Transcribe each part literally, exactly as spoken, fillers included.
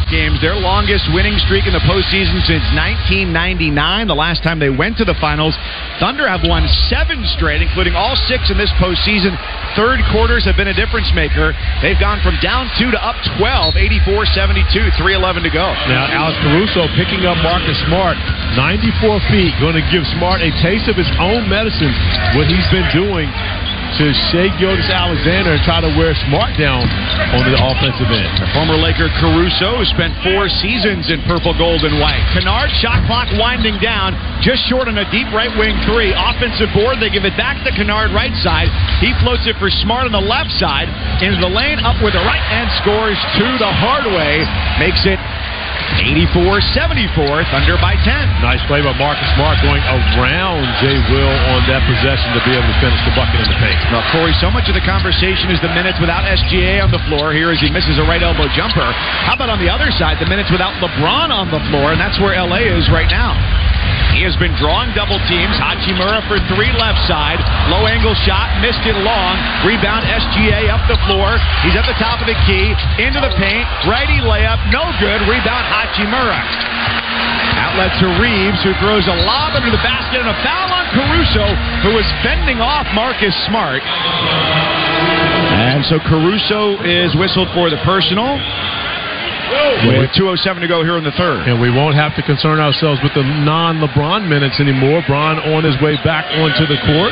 games, their longest winning streak in the postseason since nineteen ninety-nine, the last time they went to the finals. Thunder have won seven straight, including all six in this postseason. Third quarters have been a difference maker. They've gone from down two to up twelve, eighty-four seventy-two, three eleven to go. Now, Alex Caruso picking up Marcus Smart, ninety-four feet, going to give Smart a taste of his own medicine, what he's been doing to shake Gilgeous-Alexander and try to wear Smart down on the offensive end. The former Laker Caruso spent four seasons in purple, gold, and white. Kennard, shot clock winding down, just short on a deep right wing three. Offensive board, they give it back to Kennard right side. He floats it for Smart on the left side. Into the lane, up with the right, and scores two the hard way. Makes it eighty-four seventy-four, Thunder by ten. Nice play by Marcus Smart going around Jay Will on that possession to be able to finish the bucket in the paint. Now, Corey, so much of the conversation is the minutes without S G A on the floor here as he misses a right elbow jumper. How about on the other side, the minutes without LeBron on the floor, and that's where L A is right now. He has been drawing double teams. Hachimura for three left side. Low angle shot, missed it long. Rebound, S G A up the floor. He's at the top of the key. Into the paint. Righty layup, no good. Rebound, Hachimura. Outlet to Reeves, who throws a lob under the basket, and a foul on Caruso, who was fending off Marcus Smart. And so Caruso is whistled for the personal. With two oh seven to go here in the third. And we won't have to concern ourselves with the non-LeBron minutes anymore. Bron on his way back onto the court.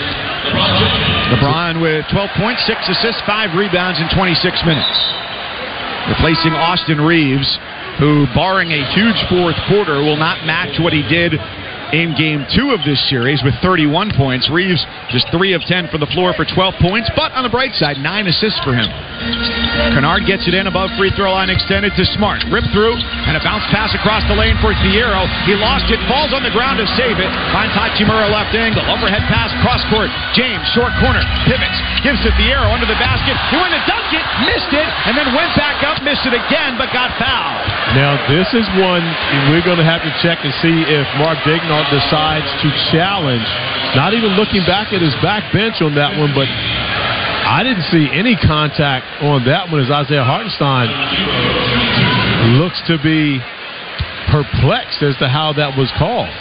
LeBron with twelve points, six assists, five rebounds in twenty-six minutes. Replacing Austin Reeves, who, barring a huge fourth quarter, will not match what he did in game two of this series with thirty-one points. Reeves just three of ten from the floor for twelve points, but on the bright side, nine assists for him. Kennard gets it in above free throw line, extended to Smart. Rip through, and a bounce pass across the lane for Thiero. He lost it, falls on the ground to save it. Finds Hachimura left angle. Overhead pass, cross court. James, short corner, pivots, gives to Thiero under the basket. He went to dunk it, missed it, and then went back up, missed it again, but got fouled. Now, this is one we're going to have to check and see if Mark Daigneault decides to challenge. Not even looking back at his back bench on that one, but I didn't see any contact on that one as Isaiah Hartenstein looks to be perplexed as to how that was called.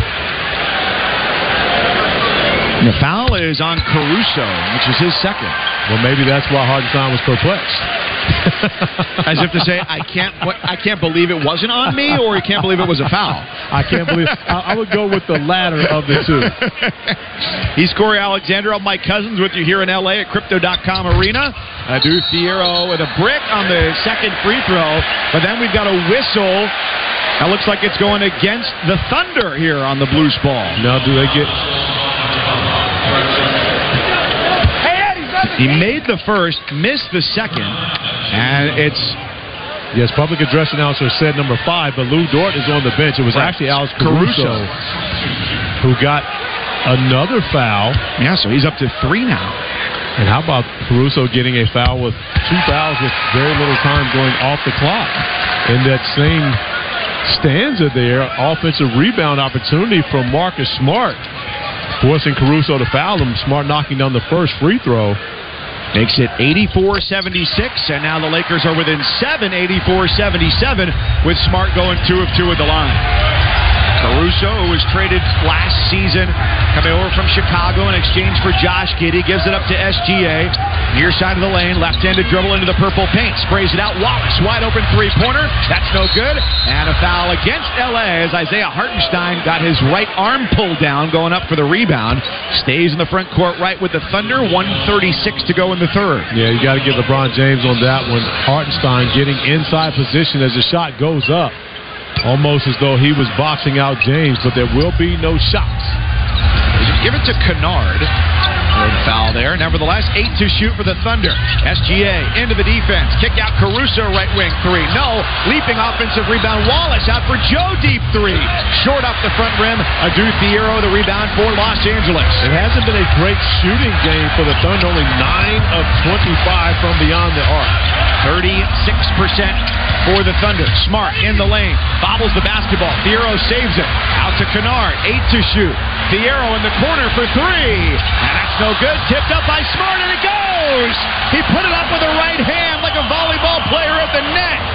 The foul is on Caruso, which is his second. Well, maybe that's why Hartenstein was perplexed. As if to say, I can't I can't believe it wasn't on me, or you can't believe it was a foul. I can't believe I, I would go with the latter of the two. He's Corey Alexander. I'm Mike Cousins with you here in L A at Crypto dot com Arena. Adu Thiero with a brick on the second free throw, but then we've got a whistle. That looks like it's going against the Thunder here on the Blues ball. Now, do they get... He made the first, missed the second, and it's... Yes, public address announcer said number five, but Lou Dort is on the bench. It was right. actually Alex Caruso, Caruso who got another foul. Yeah, so he's up to three now. And how about Caruso getting a foul with two fouls with very little time going off the clock? In that same stanza there, offensive rebound opportunity from Marcus Smart, forcing Caruso to foul him. Smart knocking down the first free throw. Makes it eighty-four seventy-six, and now the Lakers are within seven, eighty-four seventy-seven, with Smart going two of two at the line. Caruso, who was traded last season, coming over from Chicago in exchange for Josh Giddey, gives it up to S G A. Near side of the lane, left-handed dribble into the purple paint, sprays it out. Wallace, wide open three-pointer. That's no good. And a foul against L A as Isaiah Hartenstein got his right arm pulled down, going up for the rebound. Stays in the front court right with the Thunder. one thirty-six to go in the third. Yeah, you got to give LeBron James on that one. Hartenstein getting inside position as the shot goes up. Almost as though he was boxing out James, but there will be no shots. Give it to Kennard. Good foul there. Nevertheless, eight to shoot for the Thunder. S G A into the defense. Kick out Caruso, right wing three. No. Leaping offensive rebound. Wallace out for Joe, deep three. Short off the front rim. Adu Thiero, the rebound for Los Angeles. It hasn't been a great shooting game for the Thunder. Only nine of twenty-five from beyond the arc. thirty-six percent for the Thunder. Smart in the lane. Bobbles the basketball. Thiero saves it. Out to Kennard. Eight to shoot. Thiero in the corner for three. And that's no good. Tipped up by Smart, and it goes. He put it up with the right hand like a volleyball player at the net.